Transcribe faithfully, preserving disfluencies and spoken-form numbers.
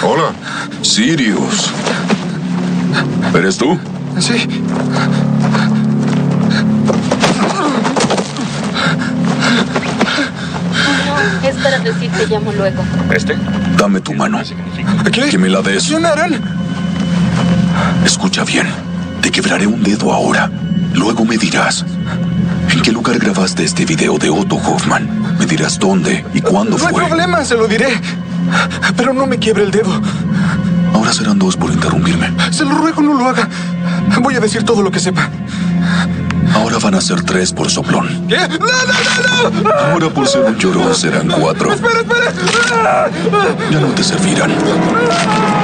Hola. Sirius. ¿Eres tú? Sí. Es para decir te llamo luego. ¿Este? Dame tu mano. ¿Qué? Que me la des. ¿Quién eran? Escucha bien. Te quebraré un dedo ahora. Luego me dirás en qué lugar grabaste este video de Otto Hoffmann. Me dirás dónde y cuándo No hay fue. problema, se lo diré. Pero no me quiebre el dedo. Ahora serán dos por interrumpirme. Se lo ruego, no lo haga. Voy a decir todo lo que sepa. Ahora van a ser tres por soplón. ¿Qué? ¡No, no, no, no! Ahora por ser un llorón serán cuatro. ¡Espera, espera! Ya no te servirán.